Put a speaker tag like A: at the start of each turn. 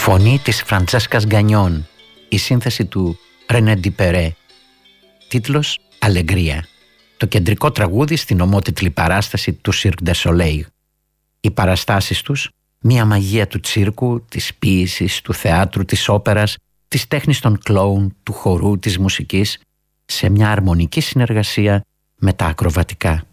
A: Φωνή της Φραντσέσκας Γκανιόν, η σύνθεση του Ρενέ Ντιπερέ. Τίτλος «Αλεγκρία». Το κεντρικό τραγούδι στην ομότιτλη παράσταση του Cirque du Soleil. Οι παραστάσεις τους, μια μαγεία του τσίρκου, της ποίησης, του θεάτρου, της όπερας, της τέχνης των κλόουν, του χορού, της μουσικής, σε μια αρμονική συνεργασία με τα ακροβατικά.